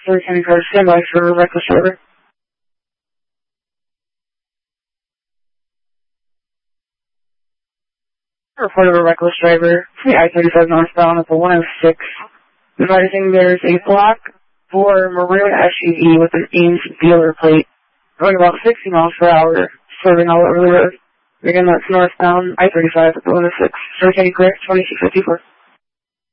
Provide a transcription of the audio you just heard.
Surrey County Car, stand by for reckless driver. Report of a reckless driver from the I-35 northbound at the 106. Advising there's a black Ford maroon SUV with an Ames dealer plate going about 60 miles per hour, swerving all over the road. Again, that's northbound I-35 at the 106. Surrey County Car, 2254.